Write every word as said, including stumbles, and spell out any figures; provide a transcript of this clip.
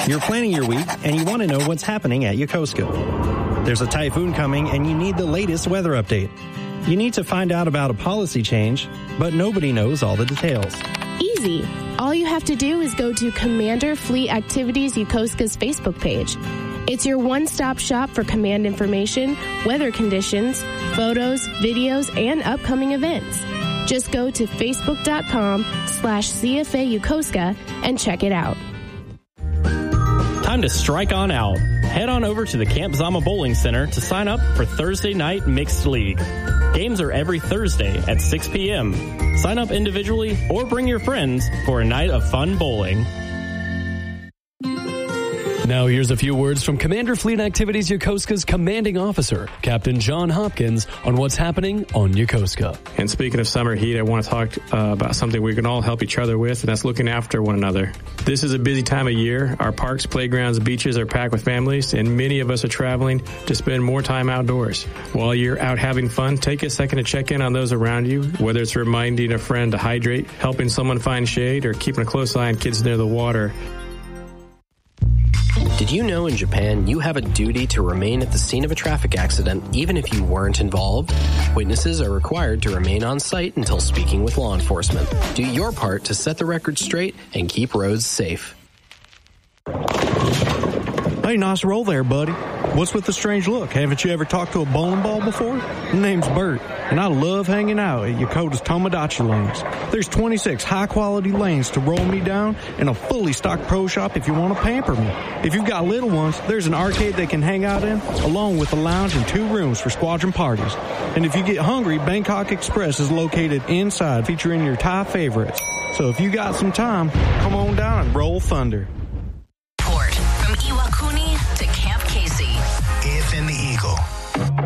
You're planning your week and you want to know what's happening at Yokosuka. There's a typhoon coming and you need the latest weather update. You need to find out about a policy change, but nobody knows all the details. Easy. All you have to do is go to Commander Fleet Activities Yokosuka's Facebook page. It's your one-stop shop for command information, weather conditions, photos, videos, and upcoming events. Just go to facebook.com slash CFA Yokosuka and check it out. Time to strike on out. Head on over to the Camp Zama Bowling Center to sign up for Thursday Night Mixed League. Games are every Thursday at six p.m. Sign up individually or bring your friends for a night of fun bowling. Now here's a few words from Commander Fleet Activities Yokosuka's commanding officer, Captain John Hopkins, on what's happening on Yokosuka. And speaking of summer heat, I want to talk uh, about something we can all help each other with, and that's looking after one another. This is a busy time of year. Our parks, playgrounds, beaches are packed with families, and many of us are traveling to spend more time outdoors. While you're out having fun, take a second to check in on those around you, whether it's reminding a friend to hydrate, helping someone find shade, or keeping a close eye on kids near the water. Did you know in Japan you have a duty to remain at the scene of a traffic accident even if you weren't involved? Witnesses are required to remain on site until speaking with law enforcement. Do your part to set the record straight and keep roads safe. Hey, nice roll there, buddy. What's with the strange look? Haven't you ever talked to a bowling ball before? My name's Bert, and I love hanging out at Yokota's Tomodachi lanes. There's twenty-six high-quality lanes to roll me down and a fully stocked pro shop if you want to pamper me. If you've got little ones, there's an arcade they can hang out in, along with a lounge and two rooms for squadron parties. And if you get hungry, Bangkok Express is located inside, featuring your Thai favorites. So if you got some time, come on down and roll thunder. Port from Iwakuni to Camp Casey. A F N The Eagle.